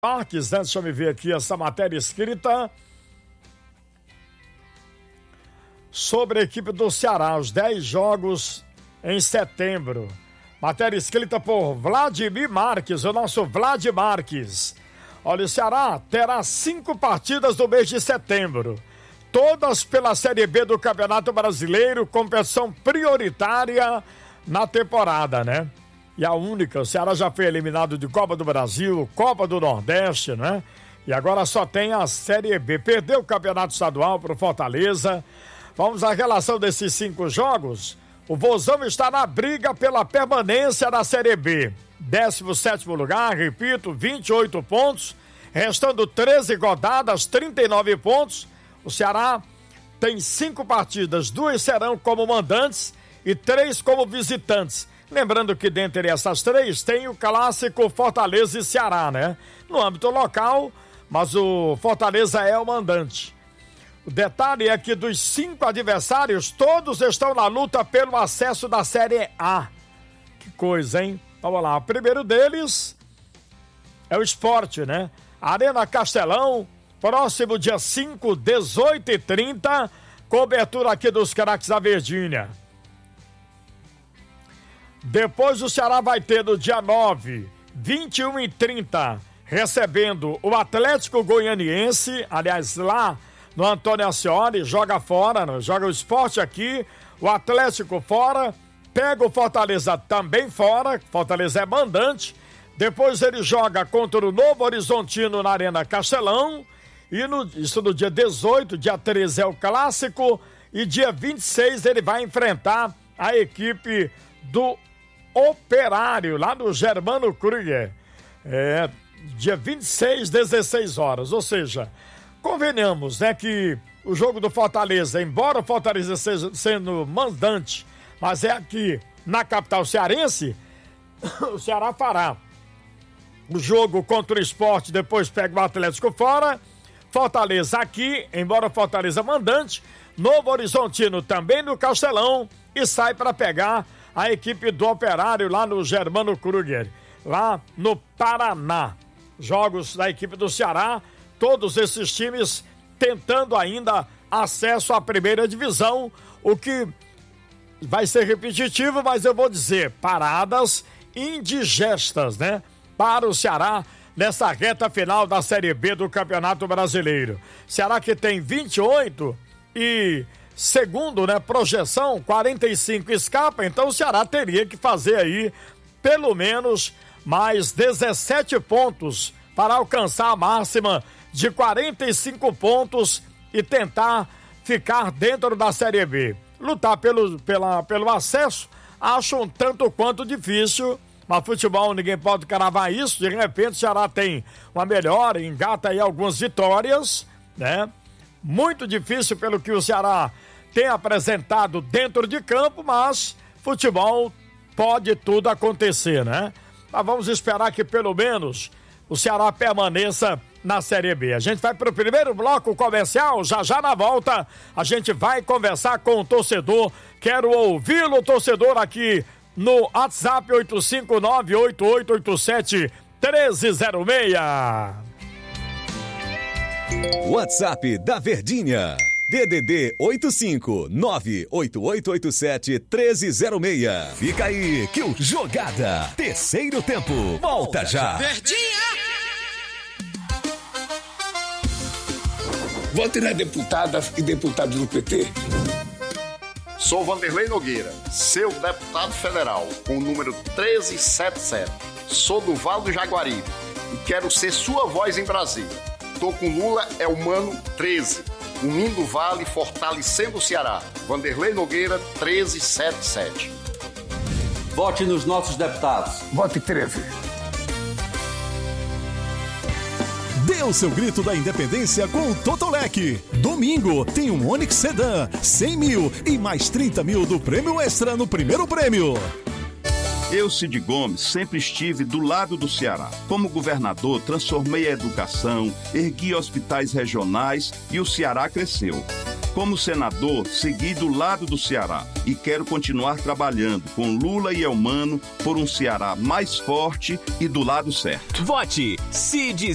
Marques, né? Deixa eu ver aqui essa matéria escrita sobre a equipe do Ceará, os 10 jogos em setembro. Matéria escrita por Vladimir Marques, o nosso Vlad Marques. Olha, o Ceará terá 5 partidas no mês de setembro, todas pela Série B do Campeonato Brasileiro, competição prioritária na temporada, né? E a única, o Ceará já foi eliminado de Copa do Brasil, Copa do Nordeste, né? E agora só tem a Série B. Perdeu o Campeonato Estadual para o Fortaleza. Vamos à relação desses 5 jogos. O Vozão está na briga pela permanência da Série B. 17º lugar, repito, 28 pontos. Restando 13 rodadas, 39 pontos. O Ceará tem 5 partidas, 2 serão como mandantes e 3 como visitantes. Lembrando que dentre essas 3 tem o clássico Fortaleza e Ceará, né? No âmbito local, mas o Fortaleza é o mandante. O detalhe é que dos 5 adversários, todos estão na luta pelo acesso da Série A. Que coisa, hein? Vamos lá, o primeiro deles é o Sport, né? Arena Castelão, próximo dia 5, 18h30, cobertura aqui dos craques da Verdinha. Depois o Ceará vai ter no dia 9, 21h30, recebendo o Atlético Goianiense, aliás, lá no Antônio Ascioli, joga fora, né? Joga o Sport aqui, o Atlético fora, pega o Fortaleza também fora, Fortaleza é mandante, depois ele joga contra o Novo Horizontino na Arena Castelão, e isso no dia 18, dia 13 é o clássico, e dia 26 ele vai enfrentar a equipe do Operário, lá no Germano Krüger, dia 26, 16 horas, ou seja, convenhamos, né, que o jogo do Fortaleza, embora o Fortaleza seja sendo mandante, mas é aqui na capital cearense, o Ceará fará o jogo contra o Sport, depois pega o Atlético fora, Fortaleza aqui, embora o Fortaleza mandante, Novo Horizontino também no Castelão e sai para pegar a equipe do Operário lá no Germano Krüger, lá no Paraná. Jogos da equipe do Ceará, todos esses times tentando ainda acesso à primeira divisão, o que vai ser repetitivo, mas eu vou dizer, paradas indigestas, né? Para o Ceará nessa reta final da Série B do Campeonato Brasileiro. Ceará que tem 28 e... segundo, né, projeção, 45 escapa, então o Ceará teria que fazer aí pelo menos mais 17 pontos para alcançar a máxima de 45 pontos e tentar ficar dentro da Série B. Lutar pelo acesso, acho um tanto quanto difícil, mas futebol ninguém pode cravar isso, de repente o Ceará tem uma melhora, engata aí algumas vitórias, né? Muito difícil pelo que o Ceará tem apresentado dentro de campo, mas futebol pode tudo acontecer, né? Mas vamos esperar que pelo menos o Ceará permaneça na Série B. A gente vai para o primeiro bloco comercial, já na volta a gente vai conversar com o torcedor. Quero ouvi-lo, torcedor, aqui no WhatsApp 859-8887-1306. WhatsApp da Verdinha. DDD 8598887-1306. Fica aí que o Jogada, terceiro tempo, volta já. Verdinha! Vote nas deputadas e deputados do PT. Sou Vanderlei Nogueira, seu deputado federal, com o número 1377. Sou do Vale do Jaguaribe e quero ser sua voz em Brasília. Tô com Lula, é o Mano 13. Unindo o Vale, fortalecendo o Ceará. Vanderlei Nogueira, 1377. Vote nos nossos deputados. Vote 13. Dê o seu grito da independência com o Totolec. Domingo tem um Onix Sedan, 100 mil e mais 30 mil do prêmio extra no primeiro prêmio. Eu, Cid Gomes, sempre estive do lado do Ceará. Como governador, transformei a educação, ergui hospitais regionais e o Ceará cresceu. Como senador, segui do lado do Ceará e quero continuar trabalhando com Lula e Elmano por um Ceará mais forte e do lado certo. Vote Cid